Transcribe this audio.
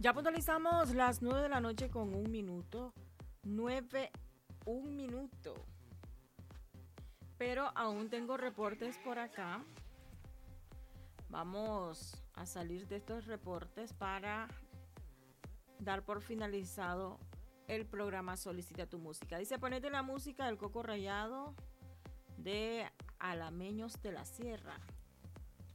Ya puntualizamos las 9 de la noche con 1 minuto. 9, 1 minuto. Pero aún tengo reportes por acá. Vamos a salir de estos reportes para dar por finalizado el programa Solicita tu música. Dice, ponete la música del Coco Rayado de Alameños de la Sierra.